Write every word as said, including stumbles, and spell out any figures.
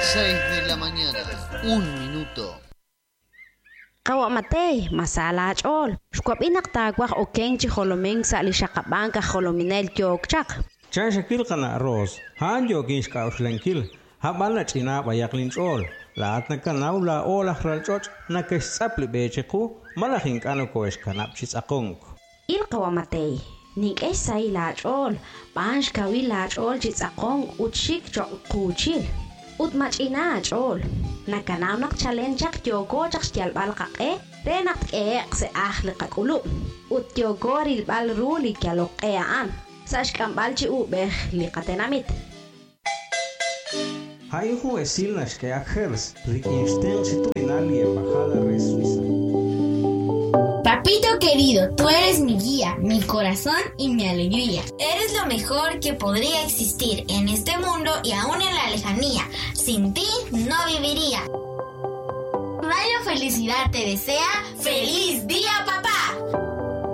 seis de la mañana, un minuto. Kawa matay, masala achol. Shkwap inak tagwak o kenchi holomeng sa lishakabanka holominel kyokchak. Chan shakil kana arroz. Han yo kinch ka ushlenkil. Habala china bayaklin chol. Lahat na kanaw la ola hralchoch na kesapli becheku malaking kano ko eskanap chis akong. Il kawa matay. Ning es say lachol. Pansh kawi lachol chis akong utshik chok kuchil. Ut mach ina achol. Nakanaw nak challenge ak yogo chak stial balkak e. Renak e se ahli kakulu. Ut yogo ril bal ruli kyalok e aan. Sash kambal chi ubeh likatenamit. Hijo esil nas que ajers, riquinsten si tu pinali embajada re Suiza. Papito querido, tú eres mi guía, mi corazón y mi alegría. Eres lo mejor que podría existir en este mundo y aún en la lejanía. Sin ti no viviría. Radio Felicidad te desea feliz